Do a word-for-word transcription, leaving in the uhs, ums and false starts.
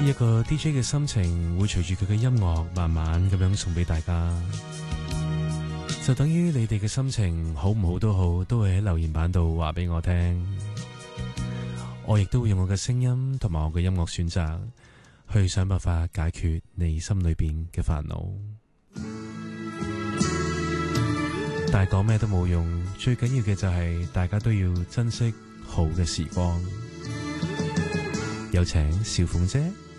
一個 D J 嘅心情會隨住佢嘅音樂慢慢咁樣送俾大家，就等於你哋嘅心情好唔好都好，都會喺留言板度話俾我聽。我亦都會用我嘅聲音同埋我嘅音樂選擇去想辦法解決你心裏邊嘅煩惱。但係講咩都冇用，最緊要嘅就係大家都要珍惜好嘅時光。有請小鳳姐。